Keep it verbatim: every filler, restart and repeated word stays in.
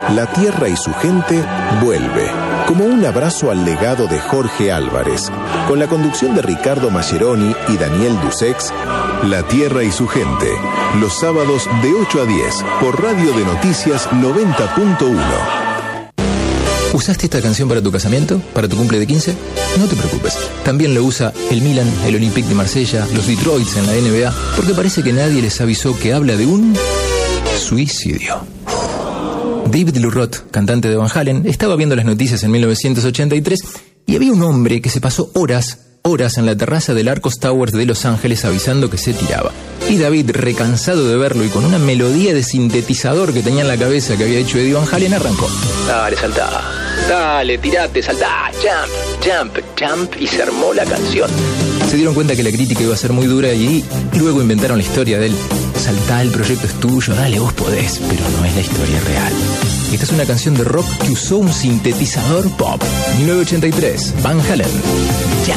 La Tierra y su gente vuelve, como un abrazo al legado de Jorge Álvarez, con la conducción de Ricardo Mascheroni y Daniel Dusex. La Tierra y su gente, los sábados de ocho a diez, por Radio de Noticias noventa punto uno. ¿Usaste esta canción para tu casamiento? ¿Para tu cumple de quince? No te preocupes. También lo usa el Milan, el Olympique de Marsella, los Detroits en la N B A, porque parece que nadie les avisó que habla de un suicidio. David Lee Roth, cantante de Van Halen, estaba viendo las noticias en mil novecientos ochenta y tres y había un hombre que se pasó horas, horas en la terraza del Arcos Towers de Los Ángeles avisando que se tiraba. Y David, recansado de verlo y con una melodía de sintetizador que tenía en la cabeza que había hecho Eddie Van Halen, arrancó. Dale, saltá. Dale, tirate, saltá. Jump, jump, jump. Y se armó la canción. Se dieron cuenta que la crítica iba a ser muy dura y luego inventaron la historia del saltá, el proyecto es tuyo, dale, vos podés, pero no es la historia real. Esta es una canción de rock que usó un sintetizador pop. mil novecientos ochenta y tres, Van Halen. Jump.